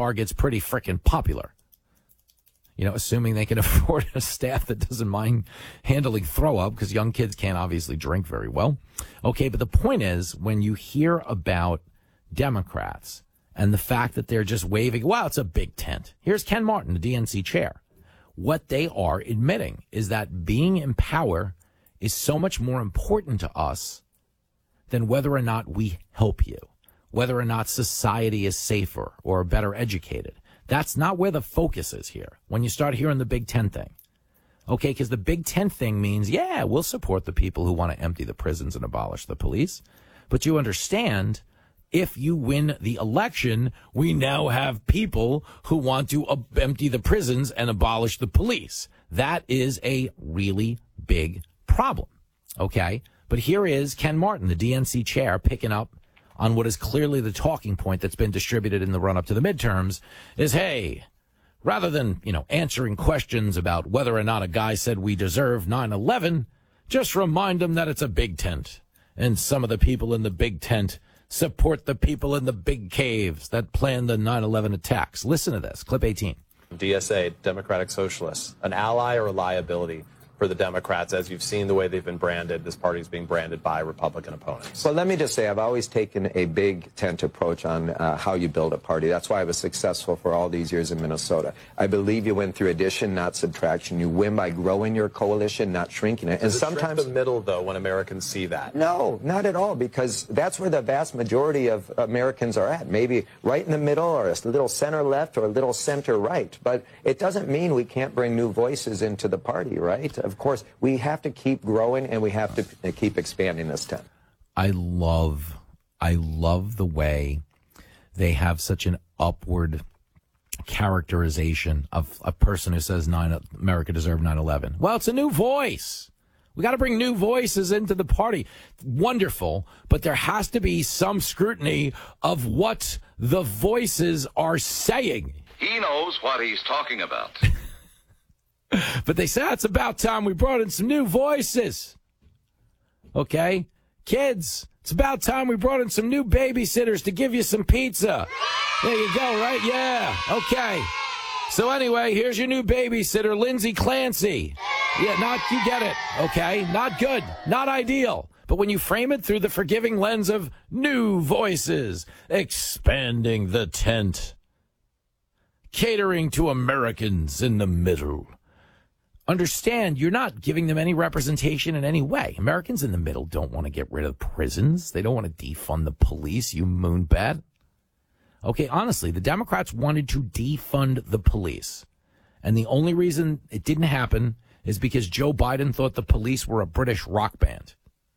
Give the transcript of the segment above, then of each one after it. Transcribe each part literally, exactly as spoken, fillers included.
bar gets pretty frickin' popular. You know, assuming they can afford a staff that doesn't mind handling throw up, because young kids can't obviously drink very well. Okay, but the point is, when you hear about Democrats and the fact that they're just waving, wow, it's a big tent. Here's Ken Martin, the D N C chair. What they are admitting is that being in power is so much more important to us than whether or not we help you, whether or not society is safer or better educated. That's not where the focus is here when you start hearing the Big Ten thing. Okay, because the Big Ten thing means, yeah, we'll support the people who want to empty the prisons and abolish the police. But you understand, if you win the election, we now have people who want to uh, empty the prisons and abolish the police. That is a really big problem. Okay, but here is Ken Martin, the D N C chair, picking up on what is clearly the talking point that's been distributed in the run-up to the midterms is, hey, rather than, you know, answering questions about whether or not a guy said we deserve nine eleven, just remind them that it's a big tent. And some of the people in the big tent support the people in the big caves that planned the nine eleven attacks. Listen to this, clip eighteen. D S A, Democratic Socialists, an ally or a liability for the Democrats, as you've seen the way they've been branded? This party is being branded by Republican opponents. Well, let me just say, I've always taken a big tent approach on uh, how you build a party. That's why I was successful for all these years in Minnesota. I believe you win through addition, not subtraction. You win by growing your coalition, not shrinking it. And Does it sometimes shrink the middle, though, when Americans see that? No, not at all, because that's where the vast majority of Americans are at. Maybe right in the middle, or a little center left, or a little center right. But it doesn't mean we can't bring new voices into the party, right? Of course, we have to keep growing, and we have to keep expanding this tent. I love, I love the way they have such an upward characterization of a person who says nine, America deserved nine eleven. Well, it's a new voice. We got to bring new voices into the party. Wonderful, but there has to be some scrutiny of what the voices are saying. He knows what he's talking about. But they say, it's about time we brought in some new voices. Okay? Kids, it's about time we brought in some new babysitters to give you some pizza. There you go, right? Yeah. Okay. So anyway, here's your new babysitter, Lindsay Clancy. Yeah, not, you get it. Okay? Not good. Not ideal. But when you frame it through the forgiving lens of new voices, expanding the tent, catering to Americans in the middle, understand you're not giving them any representation in any way. Americans in the middle don't want to get rid of prisons. They don't want to defund the police, you moonbat. Okay, honestly, the Democrats wanted to defund the police. And the only reason it didn't happen is because Joe Biden thought the police were a British rock band.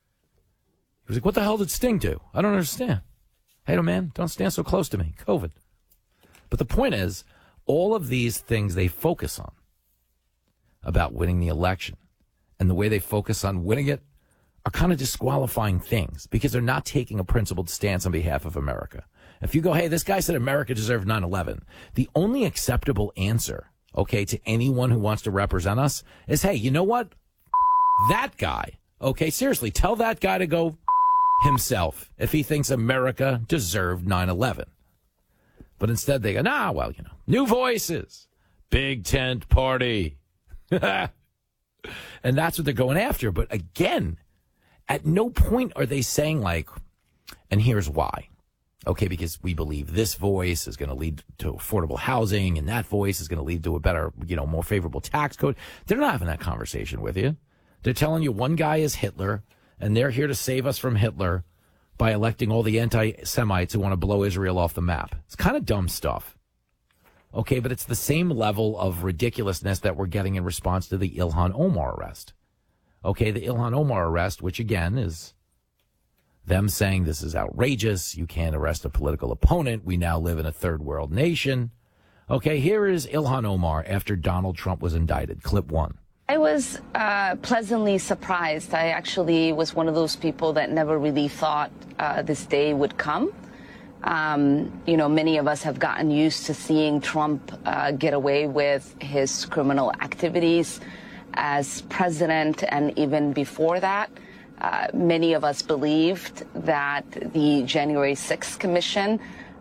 He was like, what the hell did Sting do? I don't understand. Hey, no, man, don't stand so close to me. COVID. But the point is, all of these things they focus on about winning the election and the way they focus on winning it are kind of disqualifying things because they're not taking a principled stance on behalf of America. If you go, hey, this guy said America deserved nine eleven, the only acceptable answer, okay, to anyone who wants to represent us is, hey, you know what? That guy, okay, seriously, tell that guy to go himself if he thinks America deserved nine eleven. But instead they go, nah, well, you know, new voices, big tent party. And that's what they're going after. But again, at no point are they saying like, and here's why. Okay, because we believe this voice is going to lead to affordable housing and that voice is going to lead to a better, you know, more favorable tax code. They're not having that conversation with you. They're telling you one guy is Hitler and they're here to save us from Hitler by electing all the anti-Semites who want to blow Israel off the map. It's kind of dumb stuff. Okay, but it's the same level of ridiculousness that we're getting in response to the Ilhan Omar arrest. Okay, the Ilhan Omar arrest, which again is them saying this is outrageous. You can't arrest a political opponent. We now live in a third world nation. Okay, here is Ilhan Omar after Donald Trump was indicted. Clip one. I was uh, pleasantly surprised. I actually was one of those people that never really thought uh, this day would come. Um, you know, many of us have gotten used to seeing Trump uh, get away with his criminal activities as president, and even before that, uh, many of us believed that the January sixth Commission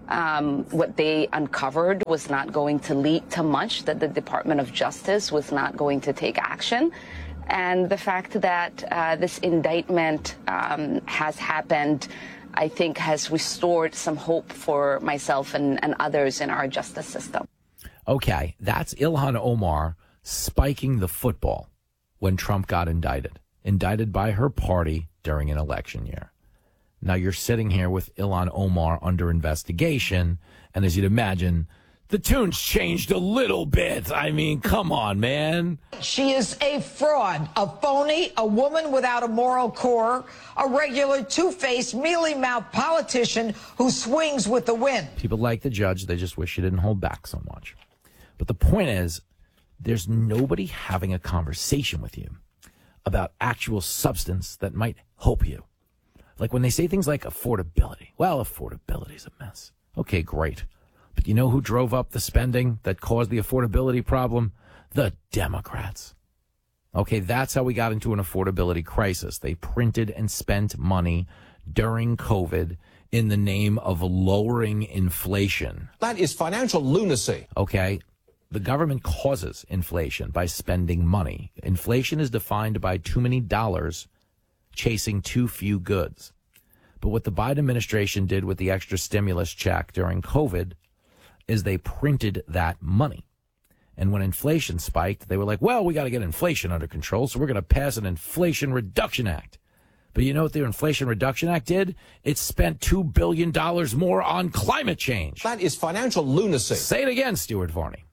Um, what they uncovered was not going to lead to much, that the Department of Justice was not going to take action. And the fact that uh, this indictment um, has happened, I think, has restored some hope for myself and, and others in our justice system. Okay, that's Ilhan Omar spiking the football when Trump got indicted, indicted by her party during an election year. Now you're sitting here with Ilhan Omar under investigation, and as you'd imagine, the tune's changed a little bit. I mean, come on, man. She is a fraud, a phony, a woman without a moral core, a regular two-faced, mealy-mouthed politician who swings with the wind. People like the judge. They just wish she didn't hold back so much. But the point is, there's nobody having a conversation with you about actual substance that might help you. Like when they say things like affordability. Well, affordability is a mess. Okay, great. But you know who drove up the spending that caused the affordability problem? The Democrats. Okay, that's how we got into an affordability crisis. They printed and spent money during COVID in the name of lowering inflation. That is financial lunacy. Okay, the government causes inflation by spending money. Inflation is defined by too many dollars chasing too few goods. But what the Biden administration did with the extra stimulus check during COVID is they printed that money. And when inflation spiked, they were like, well, we got to get inflation under control, so we're going to pass an Inflation Reduction Act. But you know what the Inflation Reduction Act did? It spent two billion dollars more on climate change. That is financial lunacy. Say it again, Stuart Varney.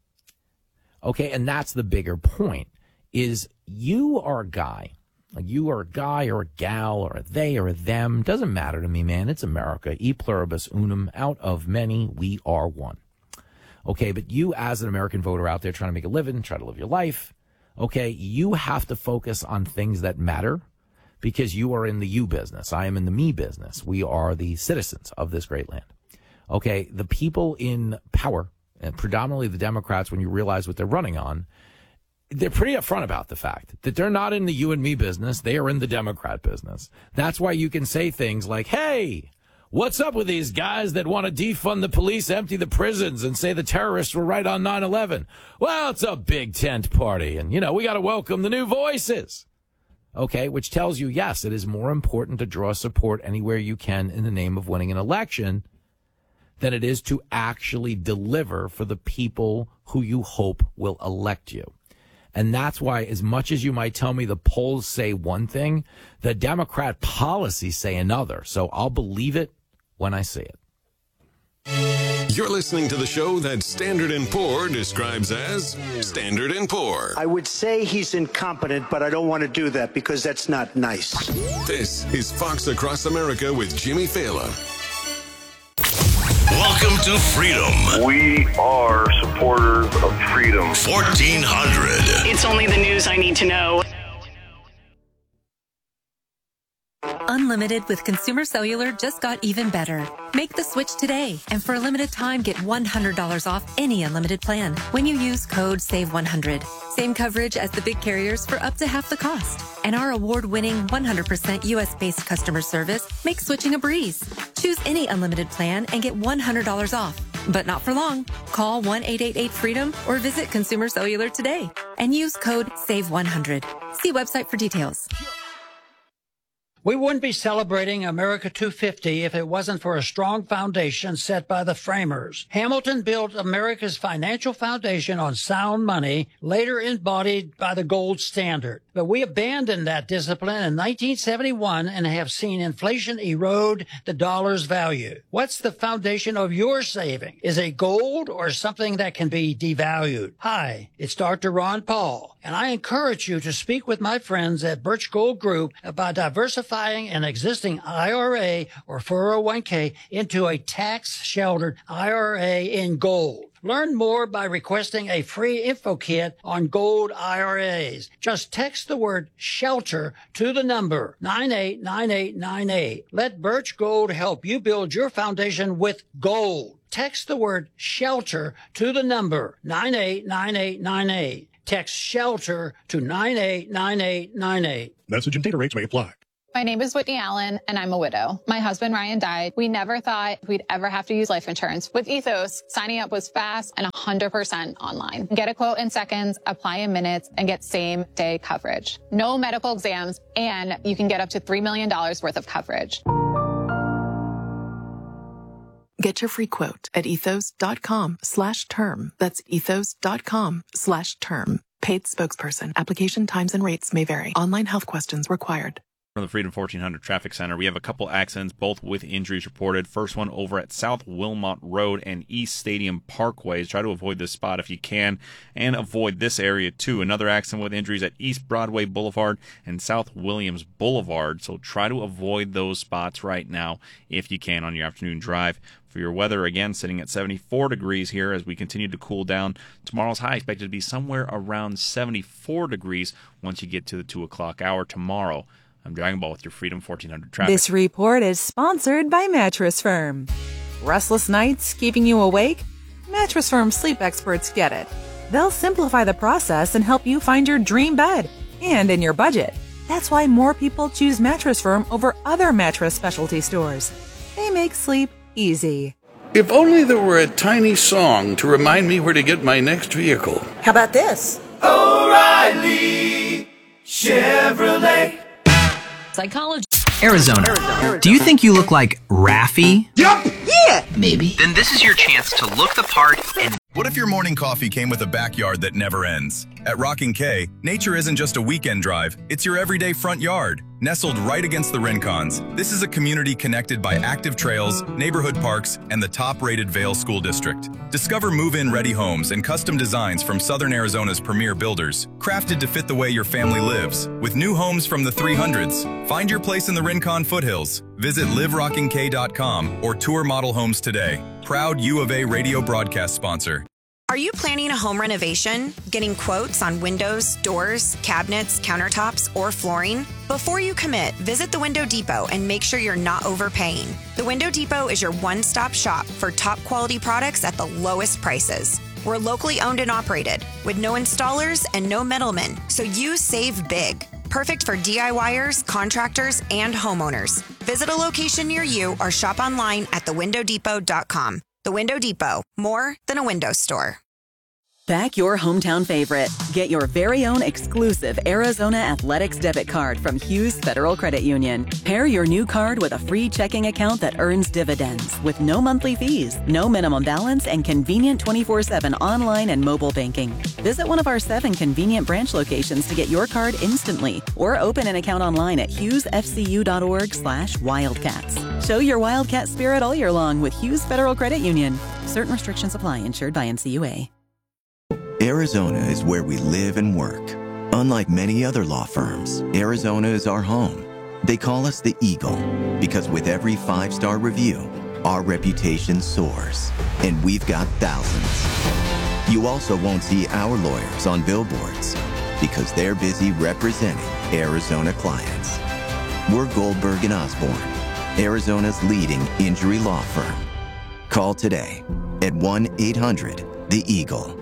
Okay, and that's the bigger point, is you are a guy. Like you are a guy or a gal or a they or a them. Doesn't matter to me, man. It's America. E pluribus unum. Out of many, we are one. Okay, but you as an American voter out there trying to make a living, try to live your life, okay, you have to focus on things that matter because you are in the you business. I am in the me business. We are the citizens of this great land. Okay, the people in power, and predominantly the Democrats, when you realize what they're running on, they're pretty upfront about the fact that they're not in the you and me business. They are in the Democrat business. That's why you can say things like, hey, what's up with these guys that want to defund the police, empty the prisons, and say the terrorists were right on nine eleven? Well, it's a big tent party, and, you know, we got to welcome the new voices. Okay, which tells you, yes, it is more important to draw support anywhere you can in the name of winning an election than it is to actually deliver for the people who you hope will elect you. And that's why, as much as you might tell me the polls say one thing, the Democrat policies say another. So I'll believe it when I see it. You're listening to the show that Standard and Poor describes as Standard and Poor. I would say he's incompetent, but I don't want to do that because that's not nice. This is Fox Across America with Jimmy Fallon. Welcome to freedom. We are supporters of freedom. fourteen hundred. It's only the news I need to know. Unlimited with Consumer Cellular just got even better. Make the switch today, and for a limited time, get one hundred dollars off any unlimited plan when you use code save one hundred. Same coverage as the big carriers for up to half the cost. And our award-winning one hundred percent U S-based customer service makes switching a breeze. Choose any unlimited plan and get one hundred dollars off. But not for long. Call one eight eight eight freedom or visit Consumer Cellular today and use code save one hundred. See website for details. We wouldn't be celebrating America two fifty if it wasn't for a strong foundation set by the framers. Hamilton built America's financial foundation on sound money, later embodied by the gold standard. But we abandoned that discipline in nineteen seventy-one and have seen inflation erode the dollar's value. What's the foundation of your saving? Is it gold or something that can be devalued? Hi, it's Doctor Ron Paul, and I encourage you to speak with my friends at Birch Gold Group about diversifying an existing I R A or four oh one k into a tax-sheltered I R A in gold. Learn more by requesting a free info kit on gold I R As. Just text the word SHELTER to the number nine eight nine eight nine eight. Let Birch Gold help you build your foundation with gold. Text the word SHELTER to the number nine eight nine eight nine eight. Text SHELTER to nine eight nine eight nine eight. Message and data rates may apply. My name is Whitney Allen, and I'm a widow. My husband, Ryan, died. We never thought we'd ever have to use life insurance. With Ethos, signing up was fast and one hundred percent online. Get a quote in seconds, apply in minutes, and get same-day coverage. No medical exams, and you can get up to three million dollars worth of coverage. Get your free quote at ethos.com slash term. That's ethos.com slash term. Paid spokesperson. Application times and rates may vary. Online health questions required. From the Freedom fourteen hundred Traffic Center, we have a couple accidents, both with injuries reported. First one over at South Wilmot Road and East Stadium Parkways. Try to avoid this spot if you can, and avoid this area too. Another accident with injuries at East Broadway Boulevard and South Williams Boulevard. So try to avoid those spots right now if you can on your afternoon drive. For your weather, again, sitting at seventy-four degrees here as we continue to cool down. Tomorrow's high expected to be somewhere around seventy-four degrees once you get to the two o'clock hour tomorrow. I'm Dragon Ball with your Freedom fourteen hundred traffic. This report is sponsored by Mattress Firm. Restless nights keeping you awake? Mattress Firm sleep experts get it. They'll simplify the process and help you find your dream bed and in your budget. That's why more people choose Mattress Firm over other mattress specialty stores. They make sleep easy. If only there were a tiny song to remind me where to get my next vehicle. How about this? O'Reilly Chevrolet. Psychology. Arizona. Arizona. Do you think you look like Raffi? Yup. Yeah. Maybe. Then this is your chance to look the part and... What if your morning coffee came with a backyard that never ends? At Rocking K, nature isn't just a weekend drive, it's your everyday front yard. Nestled right against the Rincons, this is a community connected by active trails, neighborhood parks, and the top-rated Vail School District. Discover move-in ready homes and custom designs from Southern Arizona's premier builders, crafted to fit the way your family lives. With new homes from the three hundreds, find your place in the Rincon foothills. Visit live rocking k dot com or tour model homes today. Proud U of A radio broadcast sponsor. Are you planning a home renovation? Getting quotes on windows, doors, cabinets, countertops, or flooring? Before you commit, visit the Window Depot and make sure you're not overpaying. The Window Depot is your one-stop shop for top quality products at the lowest prices. We're locally owned and operated with no installers and no middlemen, so you save big. Perfect for DIYers, contractors, and homeowners. Visit a location near you or shop online at the window depot dot com. The Window Depot, more than a window store. Back your hometown favorite. Get your very own exclusive Arizona Athletics debit card from Hughes Federal Credit Union. Pair your new card with a free checking account that earns dividends with no monthly fees, no minimum balance, and convenient twenty-four seven online and mobile banking. Visit one of our seven convenient branch locations to get your card instantly or open an account online at hughes f c u dot org slash wildcats. Show your Wildcat spirit all year long with Hughes Federal Credit Union. Certain restrictions apply. Insured by N C U A. Arizona is where we live and work. Unlike many other law firms, Arizona is our home. They call us the Eagle because with every five-star review, our reputation soars, and we've got thousands. You also won't see our lawyers on billboards because they're busy representing Arizona clients. We're Goldberg and Osborne, Arizona's leading injury law firm. Call today at one eight hundred the Eagle.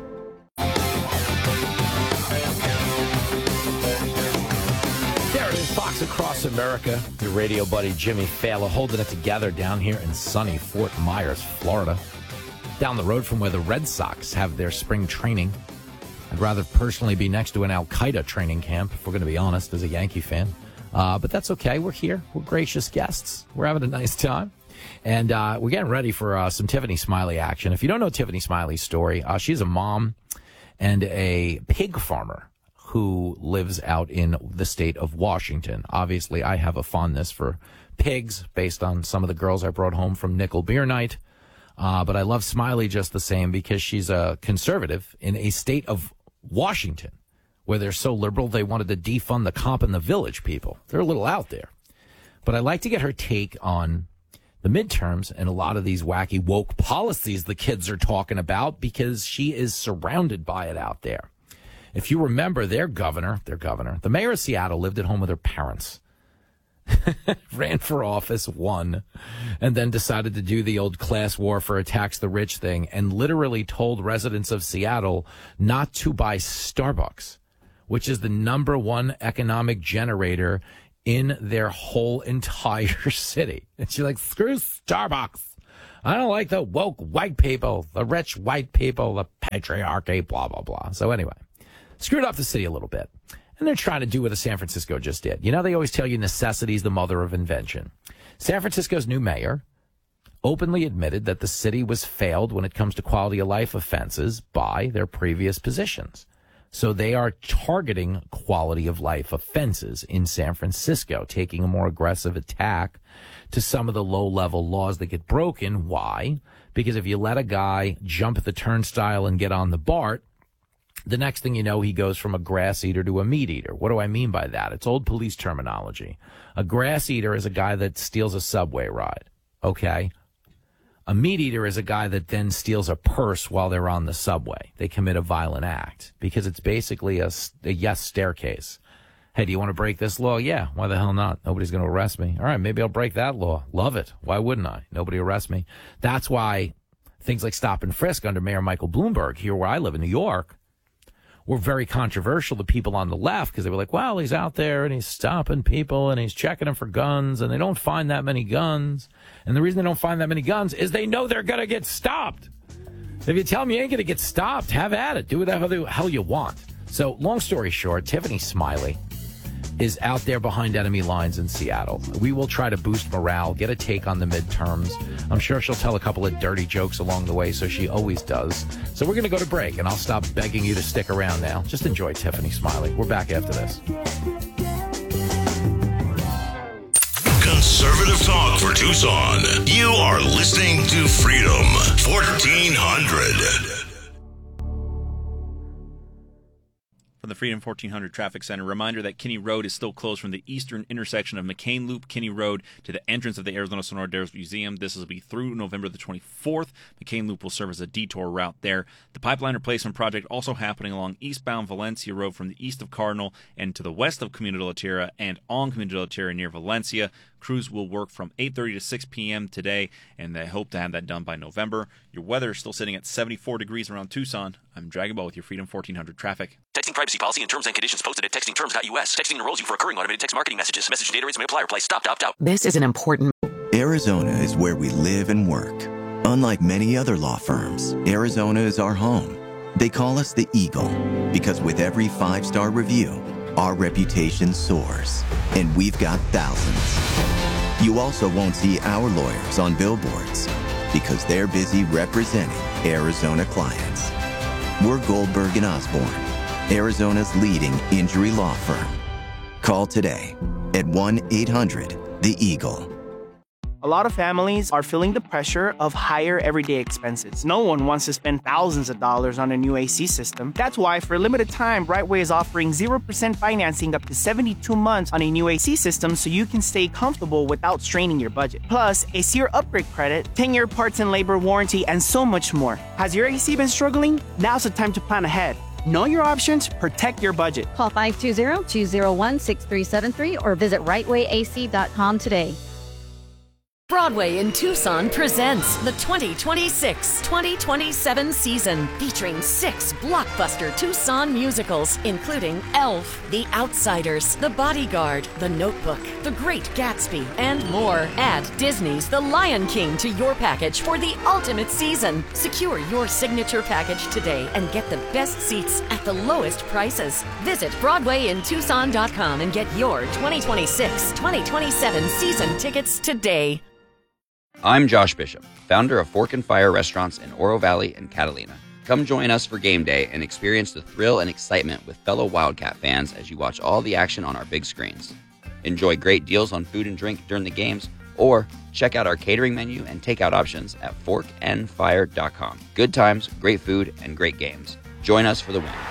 Fox Across America, your radio buddy Jimmy Fallon holding it together down here in sunny Fort Myers, Florida. Down the road from where the Red Sox have their spring training. I'd rather personally be next to an Al-Qaeda training camp, if we're going to be honest, as a Yankee fan. Uh, but that's okay. We're here. We're gracious guests. We're having a nice time. And uh, we're getting ready for uh, some Tiffany Smiley action. If you don't know Tiffany Smiley's story, uh, she's a mom and a pig farmer who lives out in the state of Washington. Obviously, I have a fondness for pigs based on some of the girls I brought home from Nickel Beer Night. Uh, but I love Smiley just the same because she's a conservative in a state of Washington where they're so liberal they wanted to defund the Comp in the Village people. They're a little out there. But I'd like to get her take on the midterms and a lot of these wacky woke policies the kids are talking about because she is surrounded by it out there. If you remember, their governor, their governor, the mayor of Seattle lived at home with her parents, ran for office, won, and then decided to do the old class warfare, tax the rich thing, and literally told residents of Seattle not to buy Starbucks, which is the number one economic generator in their whole entire city. And she's like, screw Starbucks. I don't like the woke white people, the rich white people, the patriarchy, blah, blah, blah. So anyway, screwed up the city a little bit. And they're trying to do what the San Francisco just did. You know, they always tell you necessity is the mother of invention. San Francisco's new mayor openly admitted that the city was failed when it comes to quality of life offenses by their previous positions. So they are targeting quality of life offenses in San Francisco, taking a more aggressive attack to some of the low-level laws that get broken. Why? Because if you let a guy jump at the turnstile and get on the BART, the next thing you know, he goes from a grass eater to a meat eater. What do I mean by that? It's old police terminology. A grass eater is a guy that steals a subway ride, okay? A meat eater is a guy that then steals a purse while they're on the subway. They commit a violent act because it's basically a, a yes staircase. Hey, do you want to break this law? Yeah. Why the hell not? Nobody's going to arrest me. All right, maybe I'll break that law. Love it. Why wouldn't I? Nobody arrest me. That's why things like stop and frisk under Mayor Michael Bloomberg here where I live in New York were very controversial to people on the left because they were like, well, he's out there and he's stopping people and he's checking them for guns and they don't find that many guns. And the reason they don't find that many guns is they know they're going to get stopped. If you tell them you ain't going to get stopped, have at it. Do whatever the hell you want. So long story short, Tiffany Smiley is out there behind enemy lines in Seattle. We will try to boost morale, get a take on the midterms. I'm sure she'll tell a couple of dirty jokes along the way, so she always does. So we're going to go to break, and I'll stop begging you to stick around now. Just enjoy Tiffany Smiley. We're back after this. Conservative talk for Tucson. You are listening to Freedom fourteen hundred. From the Freedom fourteen hundred Traffic Center, reminder that Kinney Road is still closed from the eastern intersection of McCain Loop, Kinney Road, to the entrance of the Arizona Sonora Dares Museum. This will be through November the twenty-fourth. McCain Loop will serve as a detour route there. The pipeline replacement project also happening along eastbound Valencia Road from the east of Cardinal and to the west of Camino de la Tierra and on Camino de la Tierra near Valencia. Crews will work from eight thirty to six p.m. today, and they hope to have that done by November. Your weather is still sitting at seventy-four degrees around Tucson. I'm Dragon Ball with your Freedom fourteen hundred traffic. Texting privacy policy and terms and conditions posted at texting terms dot U S. Texting enrolls you for recurring automated text marketing messages. Message data rates may apply. Reply stop to opt out. This is an important... Arizona is where we live and work. Unlike many other law firms, Arizona is our home. They call us the Eagle because with every five-star review, our reputation soars, and we've got thousands. You also won't see our lawyers on billboards because they're busy representing Arizona clients. We're Goldberg and Osborne, Arizona's leading injury law firm. Call today at one eight hundred the eagle. A lot of families are feeling the pressure of higher everyday expenses. No one wants to spend thousands of dollars on a new A C system. That's why, for a limited time, Brightway is offering zero percent financing up to seventy-two months on a new A C system so you can stay comfortable without straining your budget. Plus, a SEER upgrade credit, ten-year parts and labor warranty, and so much more. Has your A C been struggling? Now's the time to plan ahead. Know your options, protect your budget. Call five two zero, two zero one, six three seven three or visit right way A C dot com today. Broadway in Tucson presents the twenty twenty-six twenty twenty-seven season, featuring six blockbuster Tucson musicals, including Elf, The Outsiders, The Bodyguard, The Notebook, The Great Gatsby, and more. Add Disney's The Lion King to your package for the ultimate season. Secure your signature package today and get the best seats at the lowest prices. Visit Broadway in Tucson dot com and get your twenty twenty-six twenty twenty-seven season tickets today. I'm Josh Bishop, founder of Fork and Fire restaurants in Oro Valley and Catalina. Come join us for game day and experience the thrill and excitement with fellow Wildcat fans as you watch all the action on our big screens. Enjoy great deals on food and drink during the games, or check out our catering menu and takeout options at fork and fire dot com. Good times, great food, and great games. Join us for the win.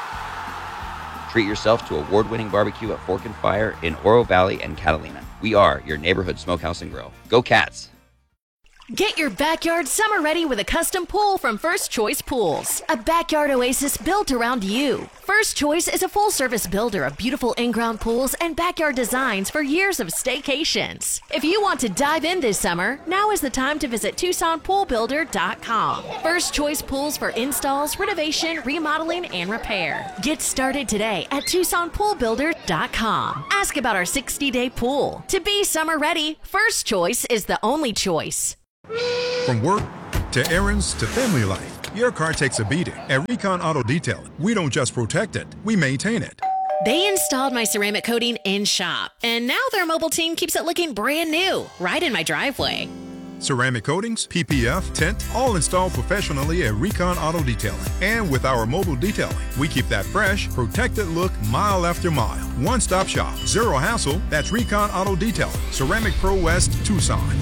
Treat yourself to award-winning barbecue at Fork and Fire in Oro Valley and Catalina. We are your neighborhood smokehouse and grill. Go Cats! Get your backyard summer ready with a custom pool from First Choice Pools. A backyard oasis built around you. First Choice is a full-service builder of beautiful in-ground pools and backyard designs for years of staycations. If you want to dive in this summer, now is the time to visit Tucson Pool Builder dot com. First Choice Pools for installs, renovation, remodeling, and repair. Get started today at Tucson Pool Builder dot com. Ask about our sixty-day pool. To be summer ready, First Choice is the only choice. From work to errands to family life, your car takes a beating. At Recon Auto Detailing, we don't just protect it, we maintain it. They installed my ceramic coating in shop, and now their mobile team keeps it looking brand new, right in my driveway. Ceramic coatings, P P F, tint, all installed professionally at Recon Auto Detailing. And with our mobile detailing, we keep that fresh, protected look mile after mile. One-stop shop, zero hassle, that's Recon Auto Detailing, Ceramic Pro West, Tucson.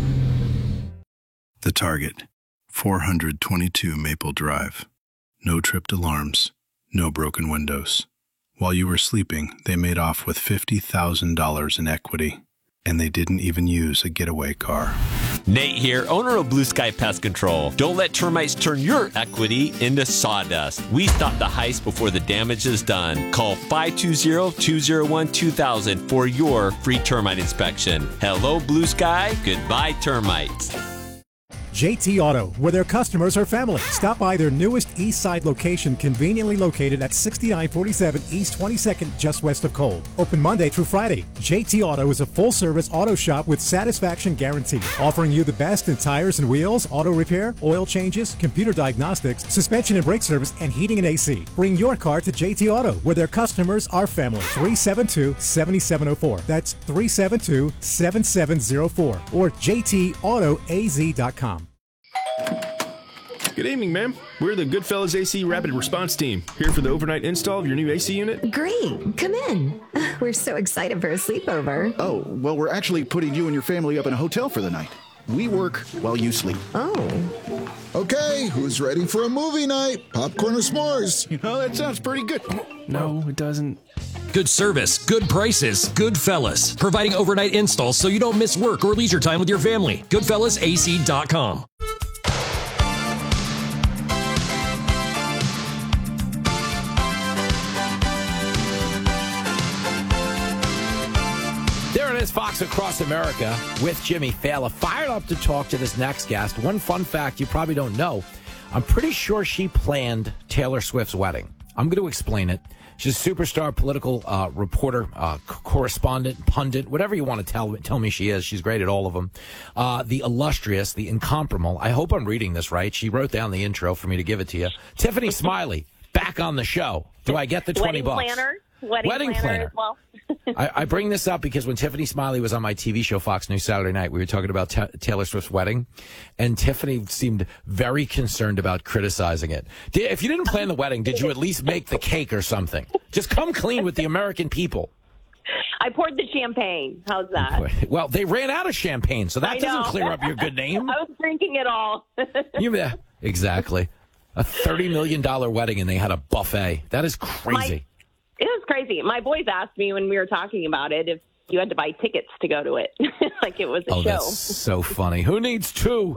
The Target, four twenty-two Maple Drive. No tripped alarms, no broken windows. While you were sleeping, they made off with fifty thousand dollars in equity, and they didn't even use a getaway car. Nate here, owner of Blue Sky Pest Control. Don't let termites turn your equity into sawdust. We stop the heist before the damage is done. Call five two zero, two zero one, two thousand for your free termite inspection. Hello, Blue Sky. Goodbye, termites. J T Auto, where their customers are family. Stop by their newest East Side location, conveniently located at sixty-nine forty-seven East twenty-second, just west of Cole. Open Monday through Friday. J T Auto is a full-service auto shop with satisfaction guarantee, offering you the best in tires and wheels, auto repair, oil changes, computer diagnostics, suspension and brake service, and heating and A C. Bring your car to J T Auto, where their customers are family. three seven two, seven seven zero four. That's three seven two, seven seven zero four or j t auto a z dot com. Good evening, ma'am. We're the Goodfellas A C Rapid Response Team, here for the overnight install of your new A C unit. Great. Come in. We're so excited for a sleepover. Oh, well, we're actually putting you and your family up in a hotel for the night. We work while you sleep. Oh. Okay, who's ready for a movie night? Popcorn or s'mores? You know, that sounds pretty good. No, it doesn't. Good service, good prices, Goodfellas. Providing overnight installs so you don't miss work or leisure time with your family. Goodfellas A C dot com. Fox Across America with Jimmy Fallon. Fired up to talk to this next guest. One fun fact you probably don't know. I'm pretty sure she planned Taylor Swift's wedding. I'm going to explain it. She's a superstar political uh, reporter, uh, correspondent, pundit, whatever you want to tell, tell me she is. She's great at all of them. Uh, the illustrious, the incomparable. I hope I'm reading this right. She wrote down the intro for me to give it to you. Tiffany Smiley, back on the show. Do I get the twenty Wedding bucks? Planner. Wedding, Wedding planner, planner. as well. I, I bring this up because when Tiffany Smiley was on my T V show, Fox News Saturday Night, we were talking about Ta- Taylor Swift's wedding, and Tiffany seemed very concerned about criticizing it. Did, if you didn't plan the wedding, did you at least make the cake or something? Just come clean with the American people. I poured the champagne. How's that? Well, they ran out of champagne, so that doesn't clear up your good name. I was drinking it all. you, yeah, exactly. A thirty million dollars wedding, and they had a buffet. That is crazy. My- It was crazy. My boys asked me when we were talking about it if you had to buy tickets to go to it, like it was a oh, show. That's so funny. Who needs two?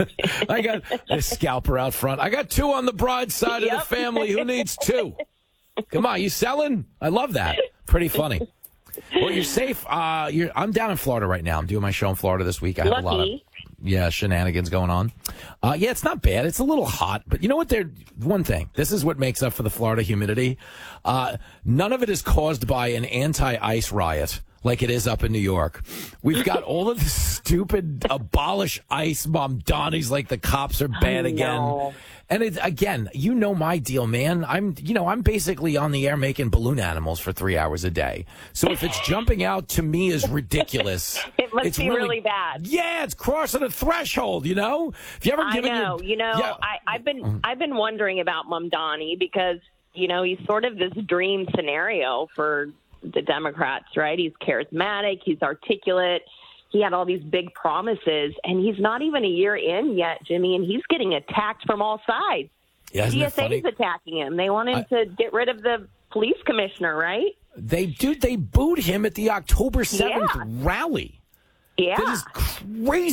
I got a scalper out front. I got two on the bride's side yep. of the family. Who needs two? Come on, you selling? I love that. Pretty funny. Well, you're safe. Uh, you're, I'm down in Florida right now. I'm doing my show in Florida this week. I have Lucky. a lot of yeah shenanigans going on. Uh, yeah, it's not bad. It's a little hot, but you know what? They're one thing. This is what makes up for the Florida humidity. Uh, none of it is caused by an anti-ice riot like it is up in New York. We've got all of the stupid abolish ICE Mamdanis like the cops are bad again. And it, again, you know my deal, man. I'm, you know, I'm basically on the air making balloon animals for three hours a day. So if it's jumping out to me is ridiculous. It must it's be really, really bad. Yeah, it's crossing a threshold. You know, if you ever I given know. your, you know, yeah. I, I've been I've been wondering about Mamdani because you know he's sort of this dream scenario for the Democrats, right? He's charismatic, he's articulate. He had all these big promises, and he's not even a year in yet, Jimmy, and he's getting attacked from all sides. Yeah, D S A is attacking him. They want him I, to get rid of the police commissioner, right? They do. They booed him at the October seventh yeah. rally. Yeah. That is crazy.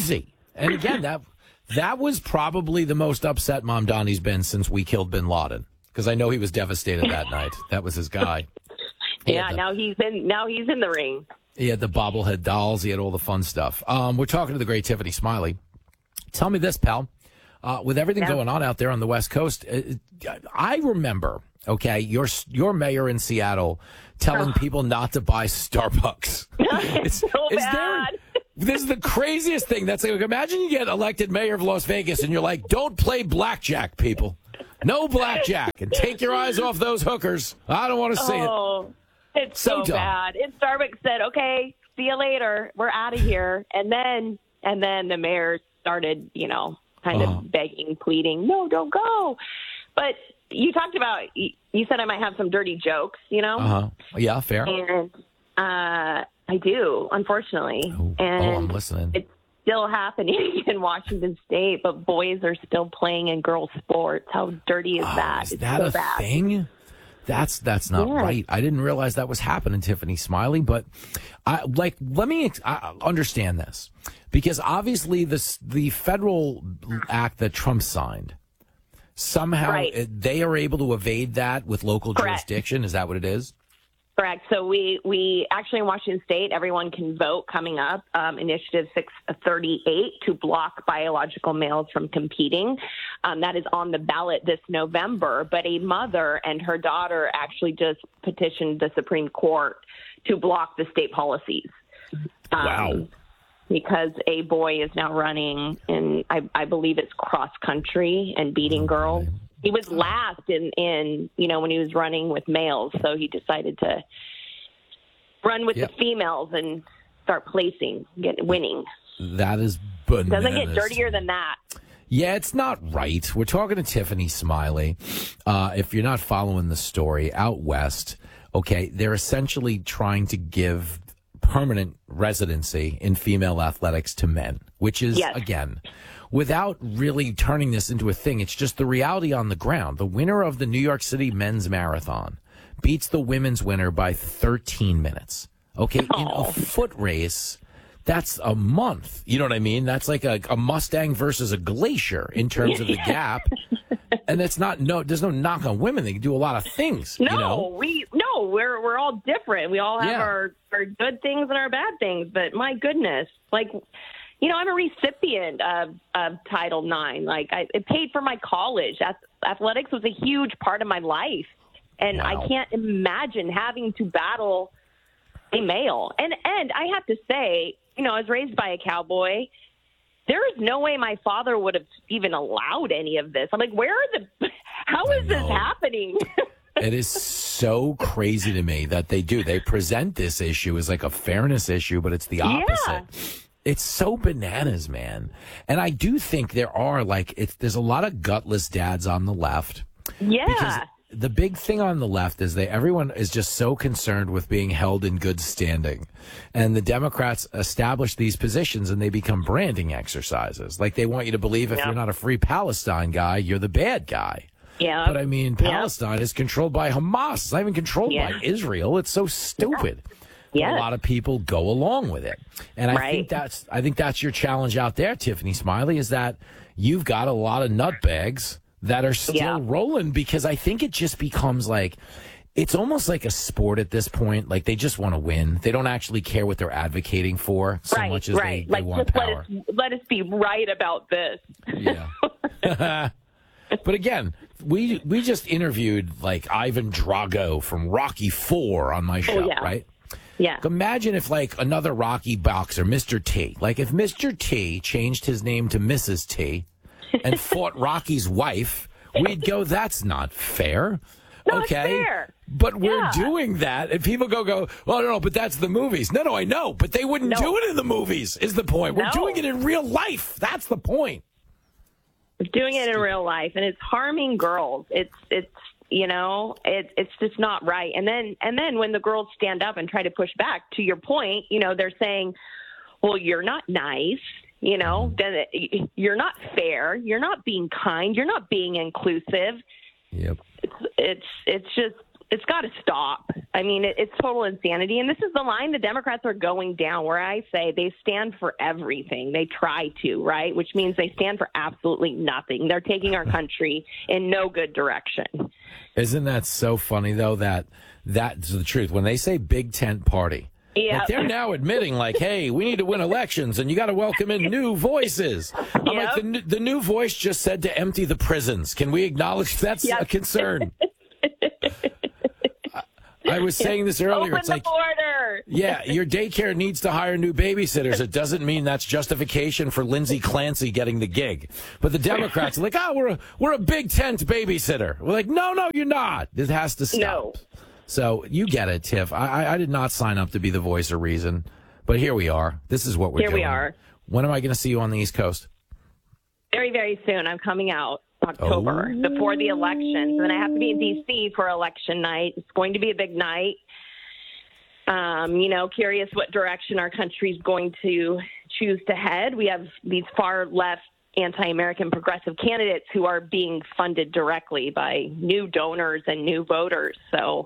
And again, that that was probably the most upset Mamdani's been since we killed bin Laden, because I know he was devastated that night. That was his guy. He Yeah, the, now he's in. Now he's in the ring. He had the bobblehead dolls. He had all the fun stuff. Um, we're talking to the great Tiffany Smiley. Tell me this, pal. Uh, with everything Yeah. going on out there on the West Coast, uh, I remember, okay, your your mayor in Seattle telling Oh. people not to buy Starbucks. It's so is bad. There, this is the craziest thing. That's like, imagine you get elected mayor of Las Vegas and you're like, don't play blackjack, people. No blackjack. And take your eyes off those hookers. I don't want to see it. Oh, it's So so, dumb. bad. And Starbucks said, "Okay, see you later. We're out of here." And then, and then the mayor started, you know, kind Uh-huh. of begging, pleading, "No, don't go." But you talked about. You said I might have some dirty jokes, you know. Uh huh. Yeah, fair. And uh, I do, unfortunately. Oh, and oh, I'm listening. It's still happening in Washington State, but boys are still playing in girls' sports. How dirty is that? Oh, Is It's that so a bad. thing? That's that's not Yeah. right. I didn't realize that was happening, Tiffany Smiley. But I like let me ex- I understand this, because obviously this the federal act that Trump signed, somehow Right. it- they are able to evade that with local Correct. jurisdiction. Is that what it is? Correct. So we, we actually in Washington State, everyone can vote coming up, um, Initiative six thirty-eight, to block biological males from competing. Um, that is on the ballot this November. But a mother and her daughter actually just petitioned the Supreme Court to block the state policies. Um, Wow. Because a boy is now running in, I, I believe it's cross country and beating girls. He was last in, in, you know, when he was running with males. So he decided to run with Yep. the females and start placing, get winning. That is bananas. Doesn't get dirtier than that. Yeah, it's not right. We're talking to Tiffany Smiley. Uh, if you're not following the story, out west, okay, they're essentially trying to give permanent residency in female athletics to men, which is, Yes. again, without really turning this into a thing, it's just the reality on the ground. The winner of the New York City men's marathon beats the women's winner by thirteen minutes. Okay, in a foot race, that's a month. You know what I mean? That's like a, a Mustang versus a Glacier in terms of the gap. And it's not, no, there's no knock on women. They can do a lot of things. No, you know? we no, we're we're all different. We all have Yeah. our, our good things and our bad things. But my goodness, like, you know, I'm a recipient of, of Title nine. Like, I it paid for my college. Ath- Athletics was a huge part of my life, and Wow. I can't imagine having to battle a male. And and I have to say, you know, I was raised by a cowboy. There is no way my father would have even allowed any of this. I'm like, where are the? How is this happening? It is so crazy to me that they do. They present this issue as like a fairness issue, but it's the opposite. It's so bananas, man. And I do think there are like, it's, there's a lot of gutless dads on the left. Yeah. Because the big thing on the left is that everyone is just so concerned with being held in good standing. And the Democrats establish these positions and they become branding exercises. Like they want you to believe if Yeah. you're not a free Palestine guy, you're the bad guy. Yeah. But I mean, Yeah. Palestine is controlled by Hamas. It's not even controlled Yeah. by Israel. It's so stupid. Yeah. A lot of people go along with it. And I Right. think that's I think that's your challenge out there, Tiffany Smiley, is that you've got a lot of nutbags that are still Yeah. rolling, because I think it just becomes like it's almost like a sport at this point. Like they just want to win. They don't actually care what they're advocating for so right, much as right. they, they like, want just power. let us let us be right about this. Yeah. But again, we we just interviewed like Ivan Drago from Rocky Four on my show, Oh, yeah. right? Yeah. Imagine if like another Rocky boxer, Mister T, like if Mister T changed his name to Missus T and fought Rocky's wife, we'd go, that's not fair. Not okay. fair. But we're Yeah. doing that, and people go, go, well, no, no, but that's the movies. No, no, I know, but they wouldn't No. do it in the movies, is the point. We're No. doing it in real life. That's the point. We're doing it in real life, and it's harming girls. It's it's you know it, it's just not right. And then and then when the girls stand up and try to push back, to your point, you know they're saying, well, you're not nice. You know, then it, you're not fair. You're not being kind. You're not being inclusive. Yep. It's it's it's just It's got to stop. I mean, it, it's total insanity. And this is the line the Democrats are going down, where I say they stand for everything. They try to, right? Which means they stand for absolutely nothing. They're taking our country in no good direction. Isn't that so funny, though, that that's the truth? When they say big tent party, yeah. like they're now admitting, like, hey, we need to win elections, and you got to welcome in new voices. I'm Yep. like, the, the new voice just said to empty the prisons. Can we acknowledge that's Yes. a concern? I was saying this earlier. Open It's the like, border. yeah, your daycare needs to hire new babysitters. It doesn't mean that's justification for Lindsey Clancy getting the gig. But the Democrats are like, oh, we're a, we're a big tent babysitter. We're like, no, no, you're not. This has to stop. No. So you get it, Tiff. I, I, I did not sign up to be the voice of reason, but here we are. This is what we're Here doing. we are. When am I going to see you on the East Coast? Very, very soon. I'm coming out October Oh. before the elections. And then I have to be in D C for election night. It's going to be a big night. Um, you know, curious what direction our country's going to choose to head. We have these far left anti-American progressive candidates who are being funded directly by new donors and new voters. So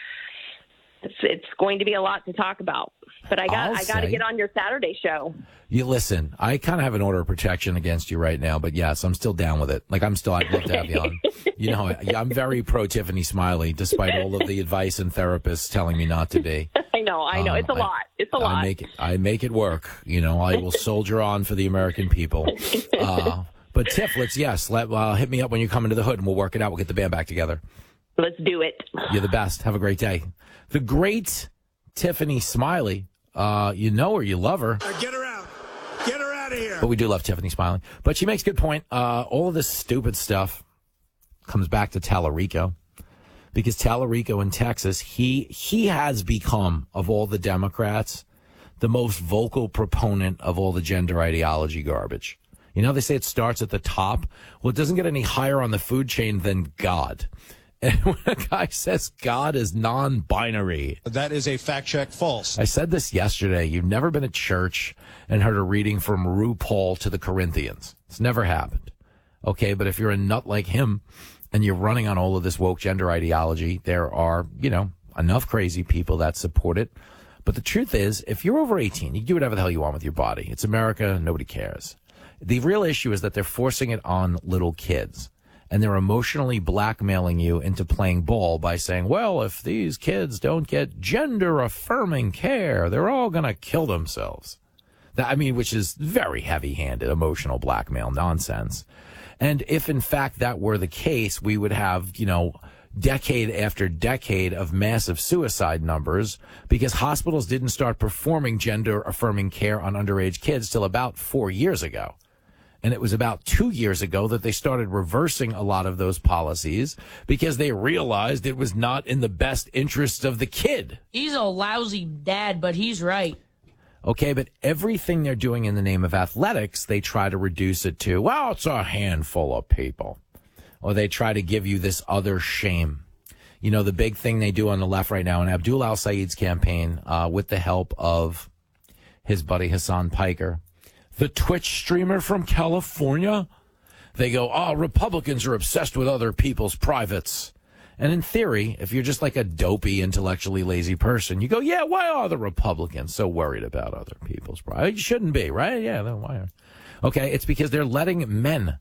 it's, it's going to be a lot to talk about. But I got I'll I got to say- get on your Saturday show. You listen, I kind of have an order of protection against you right now, but yes, I'm still down with it. Like, I'm still, I'd love to have you on. You know, I- I'm very pro Tiffany Smiley, despite all of the advice and therapists telling me not to be. I know, I know. Um, it's a I- lot. It's a lot. I make it, I make it work. You know, I will soldier on for the American people. Uh, but Tiff, let's, yes, let, uh, hit me up when you come into the hood and we'll work it out. We'll get the band back together. Let's do it. You're the best. Have a great day. The great Tiffany Smiley, uh, you know her, you love her. Get her out. Get her out of here. But we do love Tiffany Smiley. But she makes a good point. Uh, all of this stupid stuff comes back to Tallarico. Because Tallarico in Texas, he he has become, of all the Democrats, the most vocal proponent of all the gender ideology garbage. You know, they say it starts at the top. Well, it doesn't get any higher on the food chain than God. And when a guy says God is non-binary. That is a fact check false. I said this yesterday. You've never been at church and heard a reading from RuPaul to the Corinthians. It's never happened. Okay, but if you're a nut like him and you're running on all of this woke gender ideology, there are, you know, enough crazy people that support it. But the truth is, if you're over eighteen, you can do whatever the hell you want with your body. It's America. Nobody cares. The real issue is that they're forcing it on little kids. And they're emotionally blackmailing you into playing ball by saying, well, if these kids don't get gender-affirming care, they're all going to kill themselves. That, I mean, which is very heavy-handed emotional blackmail nonsense. And if, in fact, that were the case, we would have, you know, decade after decade of massive suicide numbers because hospitals didn't start performing gender-affirming care on underage kids till about four years ago. And it was about two years ago that they started reversing a lot of those policies because they realized it was not in the best interest of the kid. He's a lousy dad, but he's right. Okay, but everything they're doing in the name of athletics, they try to reduce it to, well, it's a handful of people. Or they try to give you this other shame. You know, the big thing they do on the left right now in Abdul Al-Sayed's campaign, uh, with the help of his buddy Hassan Piker, the Twitch streamer from California, they go, oh, Republicans are obsessed with other people's privates. And in theory, if you're just like a dopey, intellectually lazy person, you go, yeah, why are the Republicans so worried about other people's privates? You shouldn't be, right? Yeah, then why are... Okay, it's because they're letting men,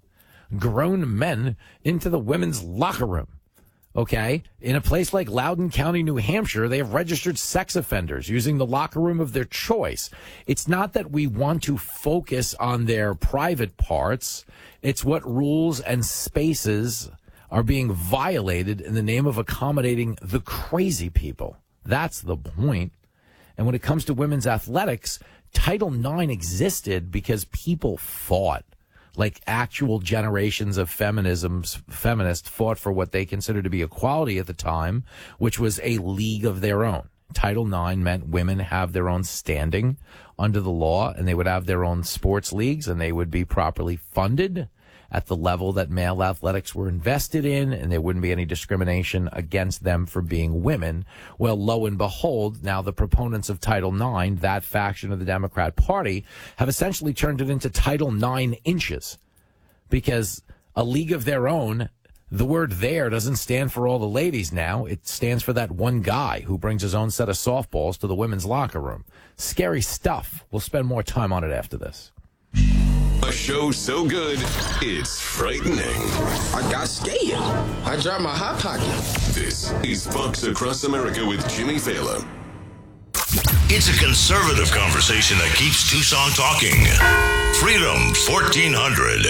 grown men, into the women's locker room. Okay, in a place like Loudoun County, New Hampshire, they have registered sex offenders using the locker room of their choice. It's not that we want to focus on their private parts. It's what rules and spaces are being violated in the name of accommodating the crazy people. That's the point. And when it comes to women's athletics, Title nine existed because people fought. Like actual generations of feminisms, feminists fought for what they considered to be equality at the time, which was a league of their own. Title nine meant women have their own standing under the law, and they would have their own sports leagues, and they would be properly funded at the level that male athletics were invested in, and there wouldn't be any discrimination against them for being women. Well, lo and behold, now the proponents of Title nine, that faction of the Democrat Party, have essentially turned it into Title nine inches, because a league of their own The word there doesn't stand for all the ladies now. It stands for that one guy who brings his own set of softballs to the women's locker room. Scary stuff. We'll spend more time on it after this. A show so good, it's frightening. I got scared. I dropped my hot pocket. This is Fox Across America with Jimmy Fallon. It's a conservative conversation that keeps Tucson talking. Freedom fourteen hundred.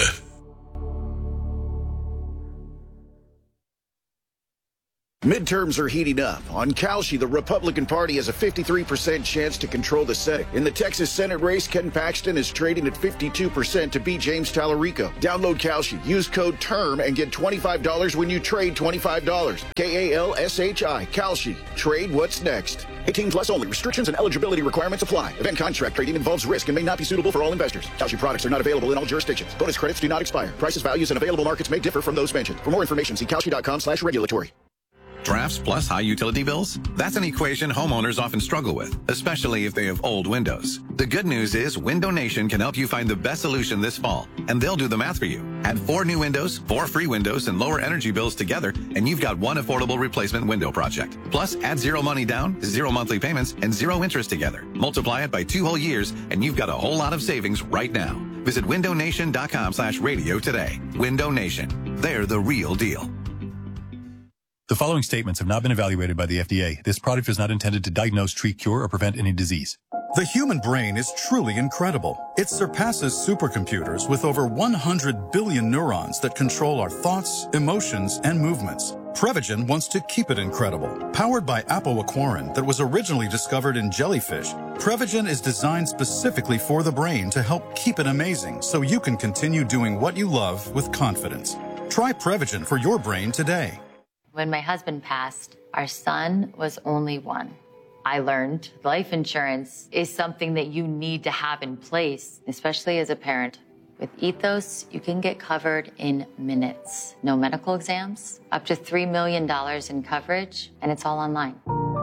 Midterms are heating up. On Kalshi, the Republican Party has a fifty-three percent chance to control the Senate. In the Texas Senate race, Ken Paxton is trading at fifty-two percent to beat James Tallarico. Download Kalshi, use code TERM, and get twenty-five dollars when you trade twenty-five dollars. K A L S H I, Kalshi. Trade what's next. eighteen plus only. Restrictions and eligibility requirements apply. Event contract trading involves risk and may not be suitable for all investors. Kalshi products are not available in all jurisdictions. Bonus credits do not expire. Prices, values, and available markets may differ from those mentioned. For more information, see kalshi.com slash regulatory. Drafts plus high utility bills? That's an equation homeowners often struggle with, especially if they have old windows. The good news is Window Nation can help you find the best solution this fall, and they'll do the math for you. Add four new windows, four free windows, and lower energy bills together, and you've got one affordable replacement window project. Plus, add zero money down, zero monthly payments, and zero interest together. Multiply it by two whole years, and you've got a whole lot of savings right now. Visit window nation dot com slash radio today. Window Nation. They're the real deal. The following statements have not been evaluated by the F D A. This product is not intended to diagnose, treat, cure, or prevent any disease. The human brain is truly incredible. It surpasses supercomputers with over one hundred billion neurons that control our thoughts, emotions, and movements. Prevagen wants to keep it incredible. Powered by apoaquarin that was originally discovered in jellyfish, Prevagen is designed specifically for the brain to help keep it amazing so you can continue doing what you love with confidence. Try Prevagen for your brain today. When my husband passed, our son was only one. I learned life insurance is something that you need to have in place, especially as a parent. With Ethos, you can get covered in minutes. No medical exams, up to three million dollars in coverage, and it's all online.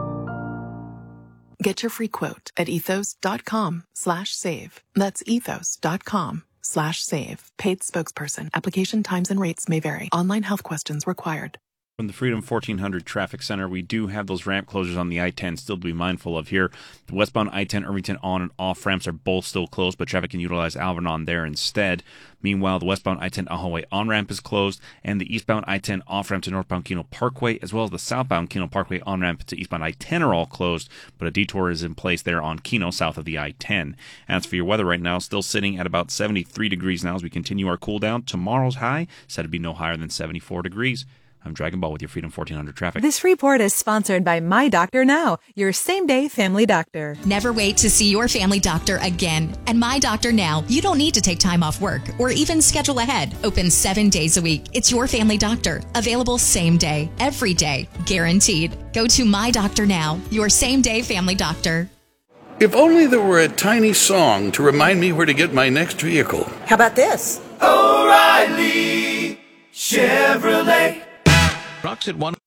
Get your free quote at ethos.com slash save. That's ethos.com slash save. Paid spokesperson. Application times and rates may vary. Online health questions required. From the Freedom fourteen hundred Traffic Center, we do have those ramp closures on the I ten still to be mindful of here. The westbound I ten Irvington on and off ramps are both still closed, but traffic can utilize Alvernon there instead. Meanwhile, the westbound I ten Ahaway on-ramp is closed, and the eastbound I ten off-ramp to northbound Keno Parkway, as well as the southbound Keno Parkway on-ramp to eastbound I ten are all closed, but a detour is in place there on Keno, south of the I ten. As for your weather right now, still sitting at about seventy-three degrees now as we continue our cool down. Tomorrow's high said to be no higher than seventy-four degrees. I'm Dragon Ball with your Freedom fourteen hundred traffic. This report is sponsored by My Doctor Now, your same-day family doctor. Never wait to see your family doctor again. At My Doctor Now, you don't need to take time off work or even schedule ahead. Open seven days a week. It's your family doctor. Available same day, every day, guaranteed. Go to My Doctor Now, your same-day family doctor. If only there were a tiny song to remind me where to get my next vehicle. How about this? O'Reilly Chevrolet. Rocks at one.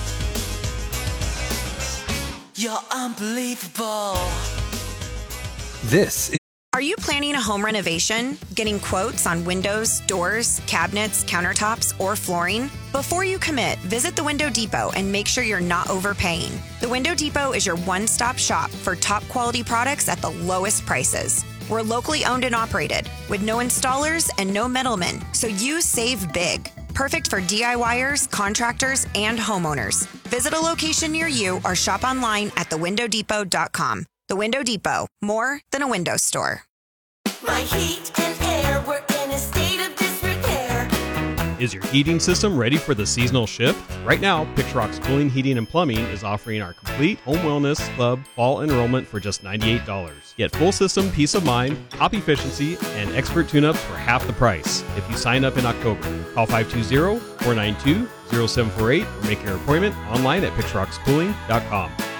You're unbelievable. This is. Are you planning a home renovation? Getting quotes on windows, doors, cabinets, countertops, or flooring? Before you commit, visit the Window Depot and make sure you're not overpaying. The Window Depot is your one-stop shop for top quality products at the lowest prices. We're locally owned and operated with no installers and no middlemen, so you save big. Perfect for DIYers, contractors, and homeowners. Visit a location near you or shop online at the window depot dot com. The Window Depot, more than a window store. My heat and air were in a state of disrepair. Is your heating system ready for the seasonal shift? Right now, Pixrock's Cooling, Heating, and Plumbing is offering our complete Home Wellness Club fall enrollment for just ninety-eight dollars. Get full system peace of mind, top efficiency, and expert tune-ups for half the price if you sign up in October. Call five two zero, four nine two, zero seven four eight or make your appointment online at pixrocks cooling dot com.